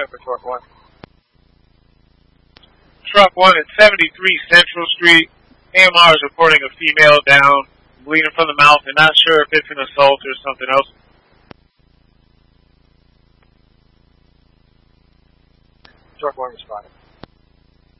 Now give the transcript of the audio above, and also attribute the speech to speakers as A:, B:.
A: For truck 1.
B: Truck 1 at 73 Central Street. AMR is reporting a female down, bleeding from the mouth, and not sure if it's an assault or something else.
A: Truck 1 responding.